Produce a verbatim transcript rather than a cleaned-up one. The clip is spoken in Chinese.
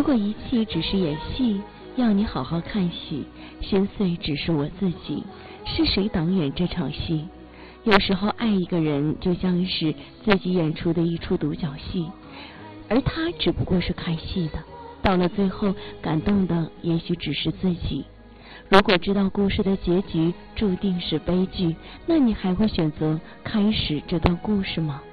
如果一切只是演戏，要你好好看戏，心碎只是我自己，是谁导演这场戏？有时候爱一个人就像是自己演出的一出独角戏，而他只不过是看戏的，到了最后感动的也许只是自己。如果知道故事的结局注定是悲剧，那你还会选择开始这段故事吗？